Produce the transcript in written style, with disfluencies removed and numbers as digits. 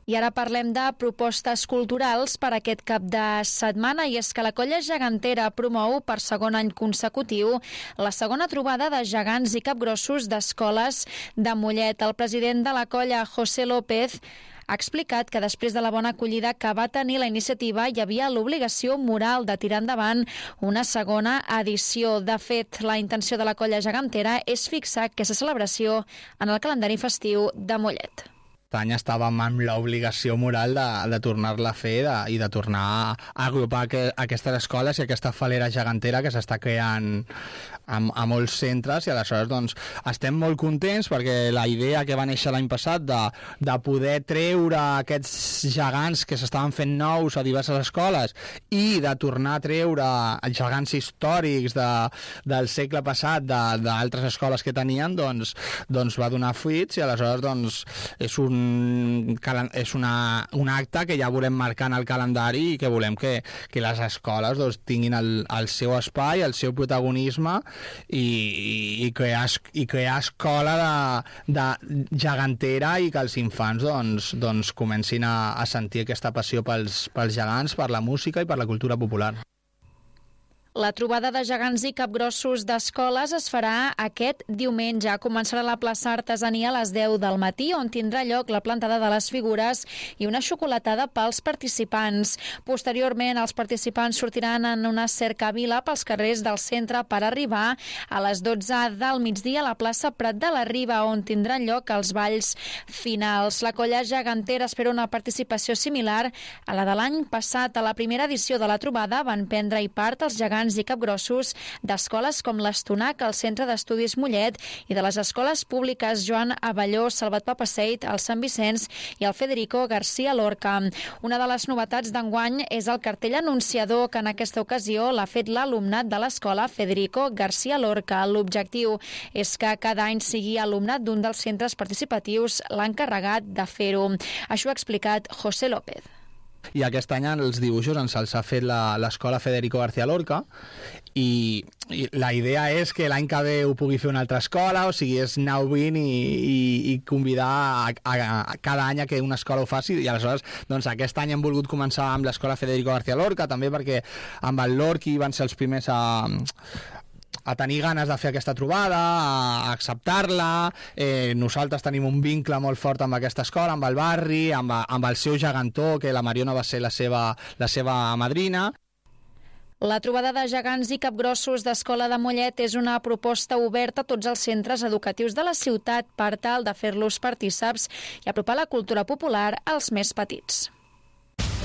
I ara parlem de propostes culturals per aquest cap de setmana, i és que la Colla Gegantera promou per segon any consecutiu la segona trobada de gegants i capgrossos d'escoles de Mollet. El president de la colla, José López, ha explicat que després de la bona acollida que va tenir la iniciativa hi havia l'obligació moral de tirar endavant una segona edició. De fet, la intenció de la Colla Gegantera és fixar aquesta celebració en el calendari festiu de Mollet. Aquest any estàvem amb l'obligació moral de tornar-la a fer i de tornar a agrupar aquestes escoles i aquesta falera gegantera que s'està creant a molts centres, i aleshores doncs, estem molt contents perquè la idea que va néixer l'any passat de poder treure aquests gegants que s'estaven fent nous a diverses escoles i de tornar a treure els gegants històrics del segle passat d'altres escoles que tenien, doncs va donar fruits, i aleshores doncs, és un acte que ja volem marcar en el calendari i que volem que les escoles doncs, tinguin el seu espai, el seu protagonisme i crear escola de gegantera, i que els infants doncs comencin a sentir aquesta passió pels gegants, per la música i per la cultura popular. La trobada de gegants i capgrossos d'escoles es farà aquest diumenge. Començarà a la plaça Artesania a les 10 del matí, on tindrà lloc la plantada de les figures i una xocolatada pels participants. Posteriorment, els participants sortiran en una cercavila pels carrers del centre per arribar a les 12 del migdia a la plaça Prat de la Riba, on tindran lloc els balls finals. La Colla Gegantera espera una participació similar a la de l'any passat. A la primera edició de la trobada van prendre-hi part els gegants i capgrossos d'escoles com l'Estonac, el Centre d'Estudis Mollet, i de les escoles públiques Joan Abelló, Salvat Papasseit, el Sant Vicenç i el Federico García Lorca. Una de les novetats d'enguany és el cartell anunciador, que en aquesta ocasió l'ha fet l'alumnat de l'escola Federico García Lorca. L'objectiu és que cada any sigui alumnat d'un dels centres participatius l'encarregat de fer-ho. Això ha explicat José López. I aquest any els dibuixos ens els ha fet l'escola Federico García Lorca, i la idea és que l'any que ve ho pugui fer una altra escola, o sigui, és anar obrint i convidar a cada any a que una escola ho faci, i aleshores doncs, aquest any hem volgut començar amb l'escola Federico García Lorca, també perquè amb el Lorqui van ser els primers a tenir ganes de fer aquesta trobada, a acceptar-la. Nosaltres tenim un vincle molt fort amb aquesta escola, amb el barri, amb el seu gegantó, que la Mariona va ser la seva madrina. La trobada de gegants i capgrossos d'Escola de Mollet és una proposta oberta a tots els centres educatius de la ciutat per tal de fer-los partíceps i apropar la cultura popular als més petits.